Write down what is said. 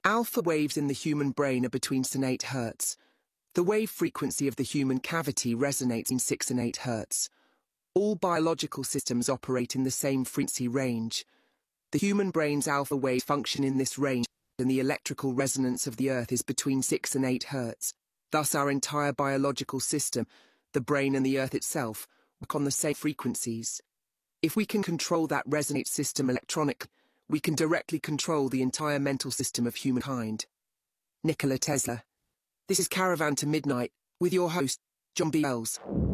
Alpha waves in the human brain are between 6 and 8 Hz. The wave frequency of the human cavity resonates in 6 and 8 Hz. All biological systems operate in the same frequency range. The human brain's alpha waves function in this range, and the electrical resonance of the Earth is between 6 and 8 Hz. Thus our entire biological system, the brain and the Earth itself, work on the same frequencies. If we can control that resonate system electronically, we can directly control the entire mental system of humankind. Nikola Tesla. This is Caravan to Midnight, with your host, John B. Wells.